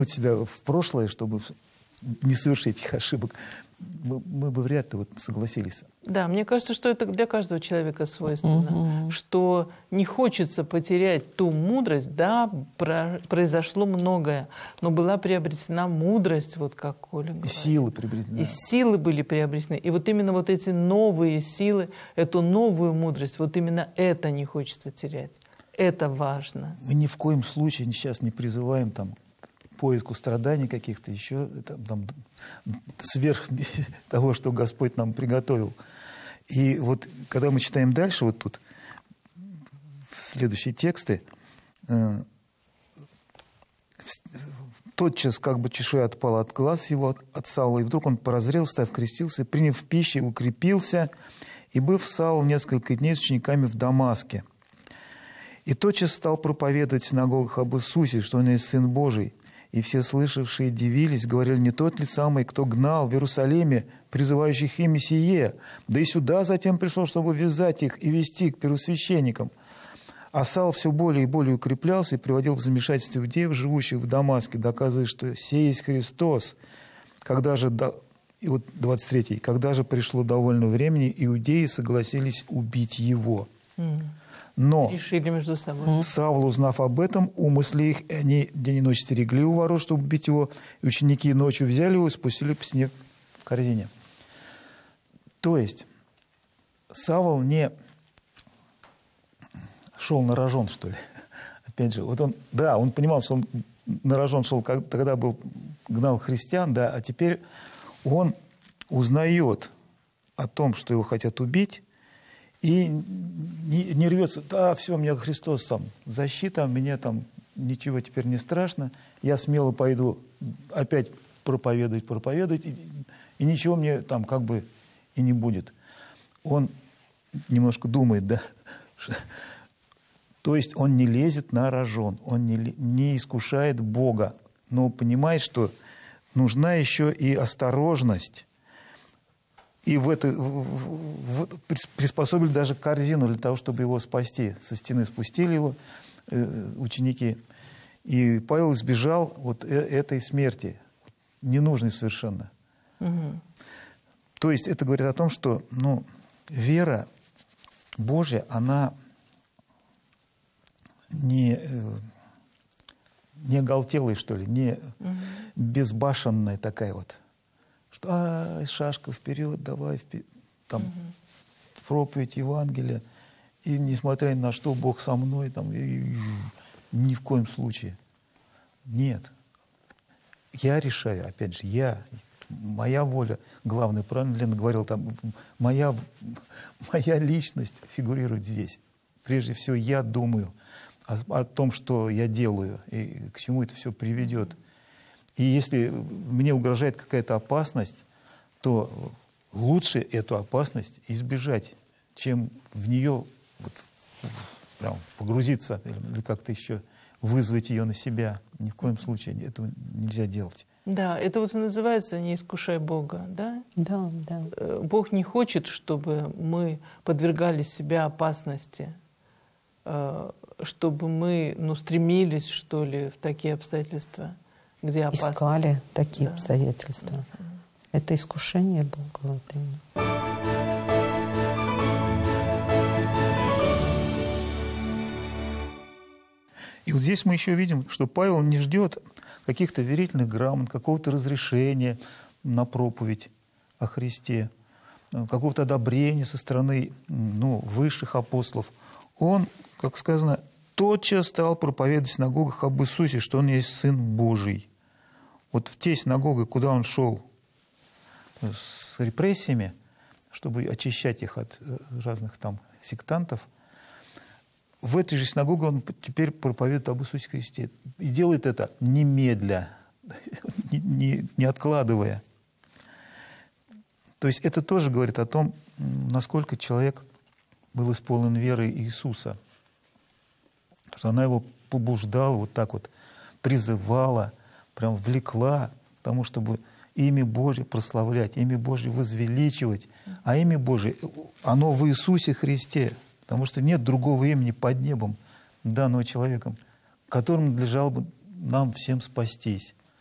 себя в прошлое, чтобы не совершить этих ошибок, мы бы вряд ли вот согласились. Да, мне кажется, что это для каждого человека свойственно, что не хочется потерять ту мудрость. Да, произошло многое, но была приобретена мудрость, вот как Коля говорит. И силы приобретены. И силы были приобретены. И вот именно вот эти новые силы, эту новую мудрость, вот именно это не хочется терять. Это важно. Мы ни в коем случае сейчас не призываем там поиску страданий каких-то еще, там, сверх того, что Господь нам приготовил. И вот когда мы читаем дальше, вот тут, в следующие тексты, тотчас как бы чешуя отпала от глаз его, от Саула, и вдруг он порозрел, встав, крестился, приняв пищу, укрепился, и быв Саул несколько дней с учениками в Дамаске. И тотчас стал проповедовать в синагогах об Иисусе, что Он есть Сын Божий. И все слышавшие дивились, говорили, не тот ли самый, кто гнал в Иерусалиме призывающих имя сие, да и сюда затем пришел, чтобы вязать их и вести к первосвященникам. А Саул все более и более укреплялся и приводил в замешательство иудеев, живущих в Дамаске, доказывая, что сей есть Христос. Когда же, и вот 23-й, когда же пришло довольно времени, иудеи согласились убить его. Но решили между собой. Савл, узнав об этом, умысли их, и они день и ночь стерегли у ворот, чтобы убить его, и ученики ночью взяли его и спустили по сне в корзине. То есть Савл не шел на рожон, что ли. Опять же, вот он понимал, что он на рожон шел, когда гнал христиан, да, а теперь он узнает о том, что его хотят убить, и не рвется, да, все, у меня Христос там, защита, мне там ничего теперь не страшно, я смело пойду опять проповедовать, и ничего мне там как бы и не будет. Он немножко думает, да, то есть он не лезет на рожон, он не искушает Бога, но понимает, что нужна еще и осторожность. И приспособили даже корзину для того, чтобы его спасти. Со стены спустили его ученики. И Павел избежал вот этой смерти, ненужной совершенно. То есть это говорит о том, что вера Божья, она не оголтелая, что ли, не безбашенная такая вот. Что шашка вперед, давай вперед, там проповедь Евангелия, и несмотря ни на что, Бог со мной, там, и ни в коем случае. Нет. Я решаю, опять же, моя воля, главное, правильно Лена говорила, там, моя личность фигурирует здесь. Прежде всего, я думаю о том, что я делаю, и к чему это все приведет. И если мне угрожает какая-то опасность, то лучше эту опасность избежать, чем в нее вот, прям погрузиться или как-то еще вызвать ее на себя. Ни в коем случае этого нельзя делать. Да, это вот называется «не искушай Бога», да? Да. Бог не хочет, чтобы мы подвергали себя опасности, чтобы мы стремились, что ли, в такие обстоятельства, где опасно. Искали такие обстоятельства. Это искушение Бога. Вот именно. И вот здесь мы еще видим, что Павел не ждет каких-то верительных грамот, какого-то разрешения на проповедь о Христе, какого-то одобрения со стороны высших апостолов. Он, как сказано, тотчас стал проповедовать в синагогах об Иисусе, что Он есть Сын Божий. Вот в те синагоги, куда он шел с репрессиями, чтобы очищать их от разных там сектантов, в этой же синагоге он теперь проповедует об Иисусе Христе. И делает это немедля, не откладывая. То есть это тоже говорит о том, насколько человек был исполнен верой Иисуса. Что она его побуждала, вот так вот призывала, прям влекла к тому, чтобы имя Божье прославлять, имя Божье возвеличивать. А имя Божье, оно в Иисусе Христе. Потому что нет другого имени под небом, данного человеком, которым надлежало бы нам всем спастись.